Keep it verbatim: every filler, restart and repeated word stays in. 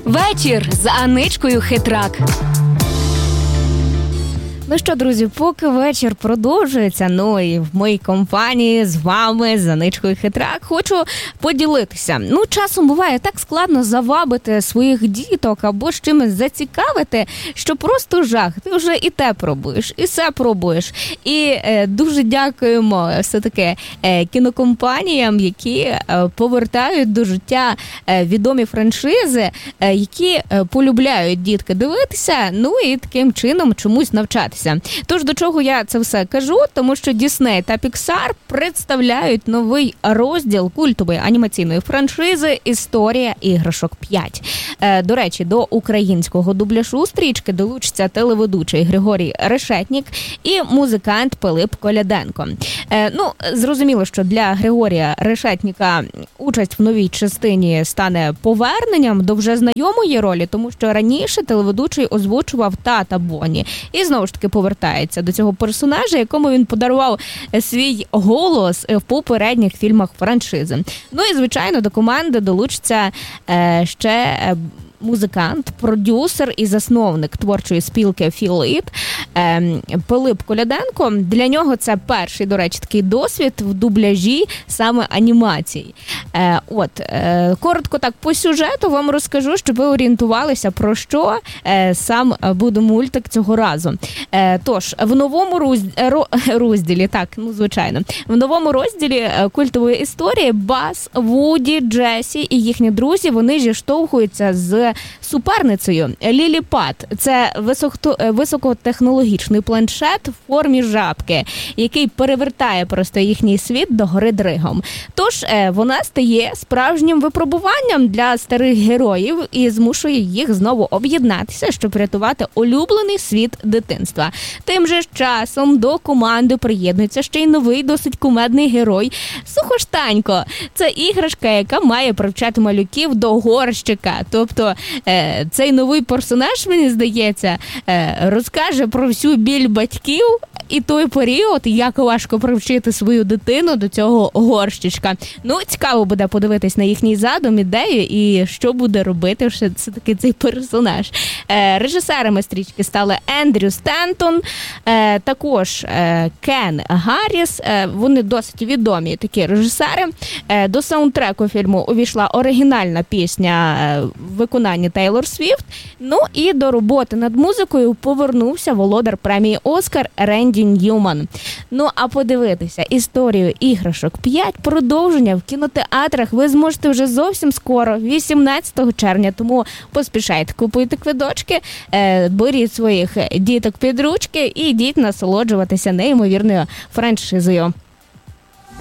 Вечір з Аничкою Хитрак. Ну що, друзі, поки вечір продовжується, ну і в моїй компанії з вами, з Аничкою Хитрак, хочу поділитися. Ну, часом буває так складно завабити своїх діток або з чимось зацікавити, що просто жах. Ти вже і те пробуєш, і все пробуєш. І е, дуже дякуємо все-таки е, кінокомпаніям, які е, повертають до життя е, відомі франшизи, е, які е, полюбляють дітки дивитися, ну і таким чином чомусь навчатися. Тож до чого я це все кажу? Тому що Disney та Pixar представляють новий розділ культової анімаційної франшизи «Історія іграшок п'ять». Е, до речі, до українського дубляжу стрічки долучиться телеведучий Григорій Решетнік і музикант Пилип Коляденко. Е, ну, зрозуміло, що для Григорія Решетніка участь в новій частині стане поверненням до вже знайомої ролі, тому що раніше телеведучий озвучував тата Бонні. І знову ж таки повертається до цього персонажа, якому він подарував свій голос в попередніх фільмах франшизи. Ну і, звичайно, до команди долучиться е, ще е, музикант, продюсер і засновник творчої спілки «Філіт» Пилип Коляденко. Для нього це перший, до речі, такий досвід в дубляжі саме анімації. От, коротко так по сюжету вам розкажу, щоб ви орієнтувалися, про що сам буде мультик цього разу. Тож, в новому розділі, так, ну звичайно, в новому розділі культової історії Баз, Вуді, Джесі і їхні друзі, вони зіштовхуються з суперницею Лілі Пат. Це високотехнологічний планшет в формі жабки, який перевертає просто їхній світ догори дригом. Тож вона стає справжнім випробуванням для старих героїв і змушує їх знову об'єднатися, щоб рятувати улюблений світ дитинства. Тим же ж часом до команди приєднується ще й новий досить кумедний герой Сухоштанько. Це іграшка, яка має привчати малюків до горщика. Тобто цей новий персонаж, мені здається, розкаже про всю біль батьків і той період, як важко привчити свою дитину до цього горщичка. Ну, цікаво буде подивитись на їхній задум, ідею і що буде робити все-таки цей персонаж. Режисерами стрічки стали Ендрю Стентон, також Кен Гарріс. Вони досить відомі такі режисери. До саундтреку фільму увійшла оригінальна пісня виконання Тейлор Свіфт. Ну і до роботи над музикою повернувся володар премії «Оскар» Ренді Ньюман. Ну а подивитися історію іграшок п'ять продовження в кінотеатрах ви зможете вже зовсім скоро, вісімнадцятого червня, тому поспішайте, купуйте квиточки, беріть своїх діток під ручки і йдіть насолоджуватися неймовірною франшизою.